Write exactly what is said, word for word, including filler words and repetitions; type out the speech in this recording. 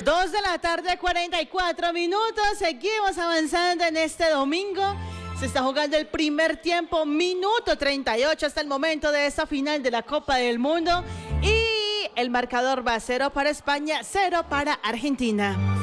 dos de la tarde, cuarenta y cuatro minutos. Seguimos avanzando en este domingo. Se está jugando el primer tiempo, minuto treinta y ocho hasta el momento de esta final de la Copa del Mundo. Y el marcador va cero para España, cero para Argentina.